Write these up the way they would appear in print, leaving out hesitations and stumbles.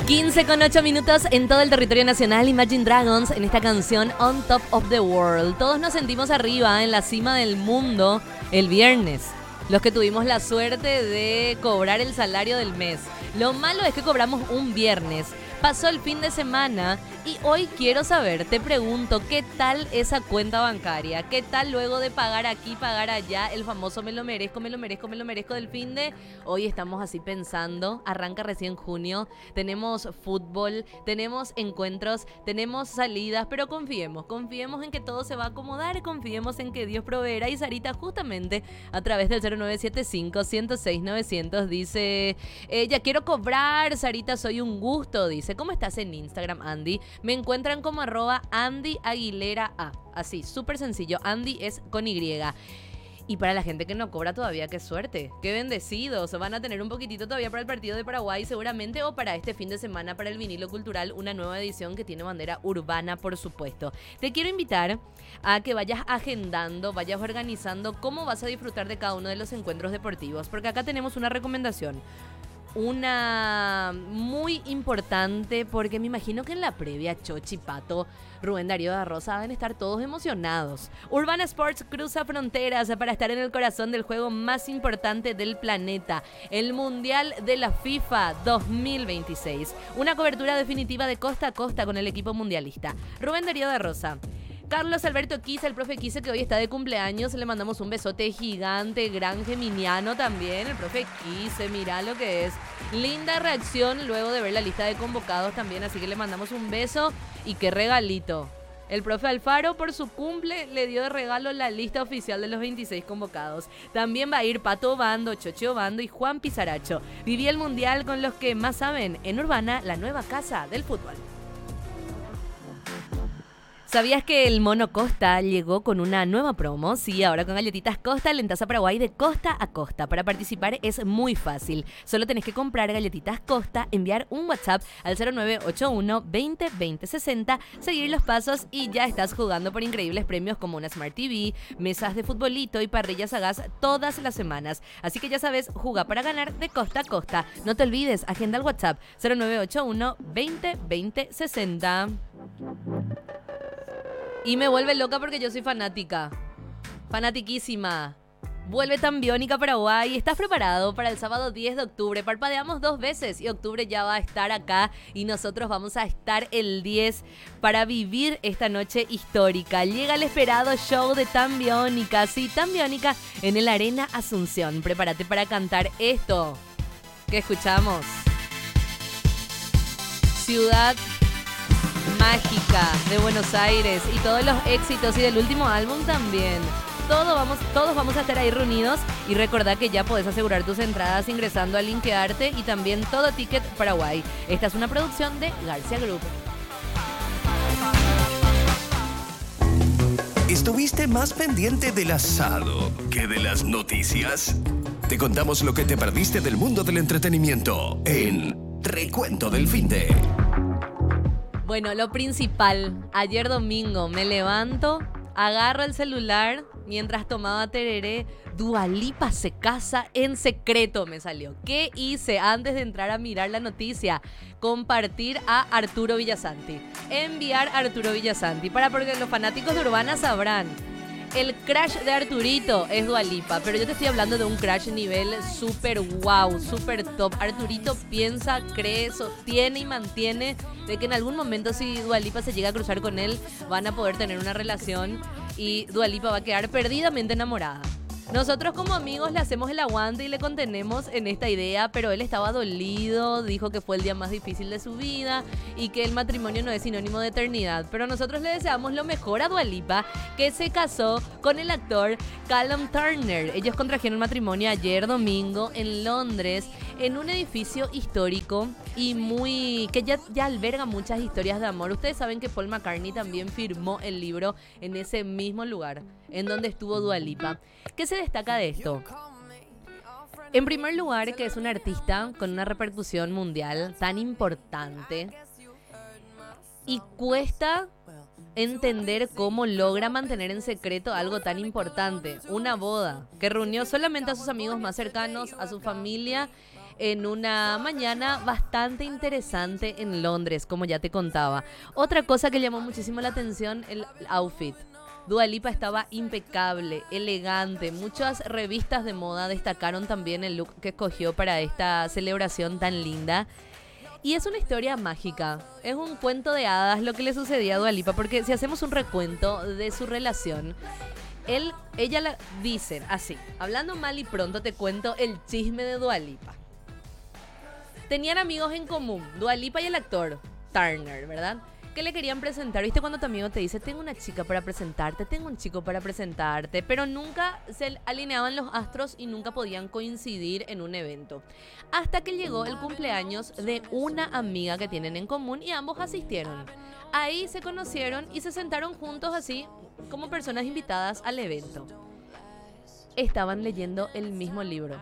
15:08 en todo el territorio nacional. Imagine Dragons en esta canción On Top of the World. Todos nos sentimos arriba, en la cima del mundo, el viernes. Los que tuvimos la suerte de cobrar el salario del mes. Lo malo es que cobramos un viernes. Pasó el fin de semana y hoy quiero saber, te pregunto, ¿qué tal esa cuenta bancaria? ¿Qué tal luego de pagar aquí, pagar allá, el famoso me lo merezco, me lo merezco, me lo merezco del fin de? Hoy estamos así pensando, arranca recién junio, tenemos fútbol, tenemos encuentros, tenemos salidas, pero confiemos en que todo se va a acomodar, confiemos en que Dios proveerá. Y Sarita justamente a través del 0975-106-900 dice, ya quiero cobrar, Sarita, soy un gusto, dice. ¿Cómo estás en Instagram, Andy? Me encuentran como @AndyAguileraA. Así, súper sencillo. Andy es con Y. Y para la gente que no cobra todavía, qué suerte, qué bendecidos. Van a tener un poquitito todavía para el partido de Paraguay seguramente, o para este fin de semana para el vinilo cultural, una nueva edición que tiene bandera urbana, por supuesto. Te quiero invitar a que vayas agendando, vayas organizando cómo vas a disfrutar de cada uno de los encuentros deportivos, porque acá tenemos una recomendación. Una muy importante, porque me imagino que en la previa Chochi, Pato, Rubén Darío da Rosa deben estar todos emocionados. Urbana Sports cruza fronteras para estar en el corazón del juego más importante del planeta, el Mundial de la FIFA 2026. Una cobertura definitiva de costa a costa con el equipo mundialista. Rubén Darío da Rosa, Carlos Alberto Quise, el profe Quise, que hoy está de cumpleaños, le mandamos un besote gigante, gran geminiano también, el profe Quise, mirá lo que es. Linda reacción luego de ver la lista de convocados también, así que le mandamos un beso y qué regalito. El profe Alfaro por su cumple le dio de regalo la lista oficial de los 26 convocados. También va a ir Pato Obando, Choche Obando y Juan Pizaracho. Viví el Mundial con los que más saben en Urbana, la nueva casa del fútbol. ¿Sabías que el Mono Costa llegó con una nueva promo? Sí, ahora con galletitas Costa, Lentaza Paraguay de costa a costa. Para participar es muy fácil. Solo tenés que comprar galletitas Costa, enviar un WhatsApp al 0981 20 20 60, seguir los pasos y ya estás jugando por increíbles premios como una Smart TV, mesas de futbolito y parrillas a gas todas las semanas. Así que ya sabes, juega para ganar de costa a costa. No te olvides, agenda el WhatsApp 0981 20 20 60. Y me vuelve loca porque yo soy fanática. Fanatiquísima. Vuelve tan Biónica Paraguay. ¿Estás preparado para el sábado 10 de octubre? Parpadeamos 2 veces y octubre ya va a estar acá. Y nosotros vamos a estar el 10 para vivir esta noche histórica. Llega el esperado show de Tan Biónica. Sí, Tan Biónica en el Arena Asunción. Prepárate para cantar esto que escuchamos. Ciudad mágica de Buenos Aires y todos los éxitos y del último álbum también. Todos vamos a estar ahí reunidos y recordá que ya podés asegurar tus entradas ingresando a Linkearte y también Todo Ticket Paraguay. Esta es una producción de García Group. ¿Estuviste más pendiente del asado que de las noticias? Te contamos lo que te perdiste del mundo del entretenimiento en Recuento del Finde. Bueno, lo principal, ayer domingo me levanto, agarro el celular mientras tomaba tereré, Dua Lipa se casa en secreto, me salió. ¿Qué hice antes de entrar a mirar la noticia? Compartir a Arturo Villasanti, enviar a Arturo Villasanti, porque los fanáticos de Urbana sabrán. El crush de Arturito es Dua Lipa, pero yo te estoy hablando de un crush nivel super wow, super top. Arturito piensa, cree, sostiene y mantiene de que en algún momento, si Dua Lipa se llega a cruzar con él, van a poder tener una relación y Dua Lipa va a quedar perdidamente enamorada. Nosotros como amigos le hacemos el aguante y le contenemos en esta idea, pero él estaba dolido, dijo que fue el día más difícil de su vida y que el matrimonio no es sinónimo de eternidad. Pero nosotros le deseamos lo mejor a Dua Lipa, que se casó con el actor Callum Turner. Ellos contrajeron matrimonio ayer domingo en Londres, en un edificio histórico y que ya alberga muchas historias de amor. Ustedes saben que Paul McCartney también firmó el libro en ese mismo lugar en donde estuvo Dua Lipa. ¿Qué se destaca de esto? En primer lugar, que es un artista con una repercusión mundial tan importante y cuesta entender cómo logra mantener en secreto algo tan importante, una boda que reunió solamente a sus amigos más cercanos, a su familia en una mañana bastante interesante en Londres, como ya te contaba. Otra cosa que llamó muchísimo la atención, el outfit. Dua Lipa estaba impecable, elegante. Muchas revistas de moda destacaron también el look que escogió para esta celebración tan linda. Y es una historia mágica, es un cuento de hadas lo que le sucedía a Dua Lipa, porque si hacemos un recuento de su relación, ella la dicen así, hablando mal y pronto te cuento el chisme de Dua Lipa. Tenían amigos en común, Dua Lipa y el actor Turner, ¿verdad? Que le querían presentar. ¿Viste cuando tu amigo te dice, tengo una chica para presentarte, tengo un chico para presentarte? Pero nunca se alineaban los astros y nunca podían coincidir en un evento. Hasta que llegó el cumpleaños de una amiga que tienen en común y ambos asistieron. Ahí se conocieron y se sentaron juntos así como personas invitadas al evento. Estaban leyendo el mismo libro.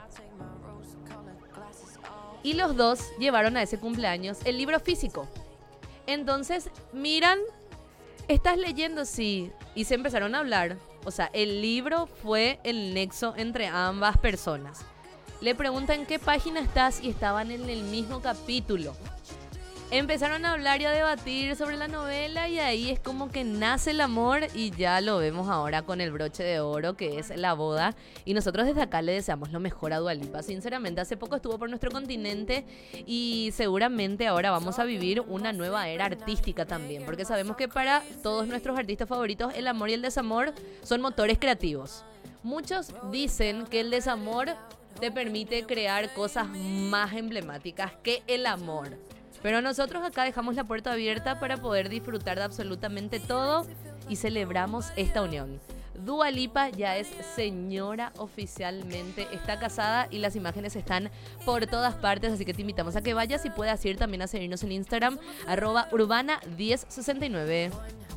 Y los dos llevaron a ese cumpleaños el libro físico. Entonces, miran, ¿estás leyendo? Sí. Y se empezaron a hablar. O sea, el libro fue el nexo entre ambas personas. Le preguntan qué página estás y estaban en el mismo capítulo. Empezaron a hablar y a debatir sobre la novela y ahí es como que nace el amor y ya lo vemos ahora con el broche de oro que es la boda. Y nosotros desde acá le deseamos lo mejor a Dua Lipa. Sinceramente, hace poco estuvo por nuestro continente y seguramente ahora vamos a vivir una nueva era artística también. Porque sabemos que para todos nuestros artistas favoritos el amor y el desamor son motores creativos. Muchos dicen que el desamor te permite crear cosas más emblemáticas que el amor. Pero nosotros acá dejamos la puerta abierta para poder disfrutar de absolutamente todo y celebramos esta unión. Dua Lipa ya es señora oficialmente, está casada y las imágenes están por todas partes, así que te invitamos a que vayas y puedas ir también a seguirnos en Instagram, @urbana1069.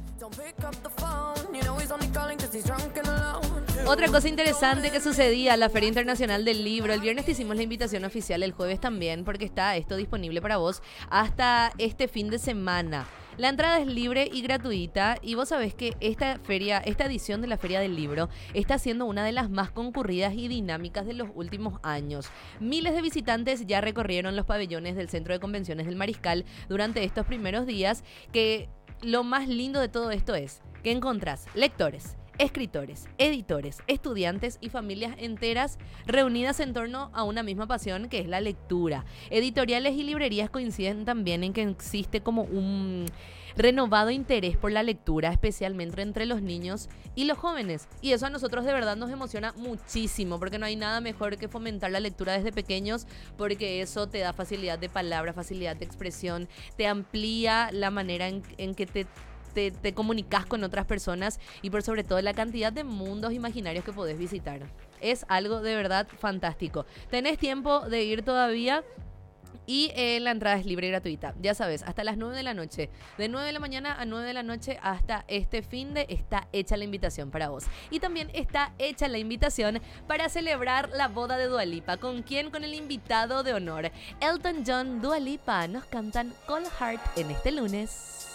Otra cosa interesante que sucedía en la Feria Internacional del Libro, el viernes te hicimos la invitación oficial, el jueves también, porque está esto disponible para vos hasta este fin de semana. La entrada es libre y gratuita y vos sabés que esta edición de la Feria del Libro está siendo una de las más concurridas y dinámicas de los últimos años. Miles de visitantes ya recorrieron los pabellones del Centro de Convenciones del Mariscal durante estos primeros días, que lo más lindo de todo esto es que encontrás lectores, escritores, editores, estudiantes y familias enteras reunidas en torno a una misma pasión que es la lectura. Editoriales y librerías coinciden también en que existe como un renovado interés por la lectura, especialmente entre los niños y los jóvenes. Y eso a nosotros de verdad nos emociona muchísimo, porque no hay nada mejor que fomentar la lectura desde pequeños, porque eso te da facilidad de palabra, facilidad de expresión, te amplía la manera en que te comunicas con otras personas y por sobre todo la cantidad de mundos imaginarios que podés visitar. Es algo de verdad fantástico. Tenés tiempo de ir todavía y la entrada es libre y gratuita. Ya sabes, hasta las 9 de la noche. De 9 de la mañana a 9 de la noche hasta este finde está hecha la invitación para vos. Y también está hecha la invitación para celebrar la boda de Dua Lipa. ¿Con quién? Con el invitado de honor. Elton John, Dua Lipa nos cantan Cold Heart en este lunes.